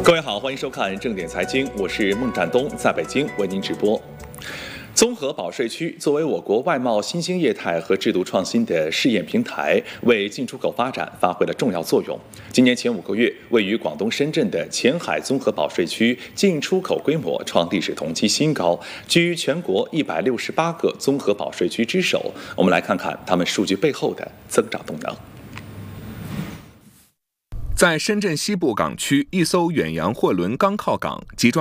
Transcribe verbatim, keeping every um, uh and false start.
各位好，欢迎收看正点财经，我是孟占东，在北京为您直播。综合保税区作为我国外贸新兴业态和制度创新的试验平台，为进出口发展发挥了重要作用。今年前五个月，位于广东深圳的前海综合保税区进出口规模创历史同期新高，居全国一百六十八个综合保税区之首。我们来看看他们数据背后的增长动能。 在深圳西部港区，一艘远洋货轮刚靠港，集装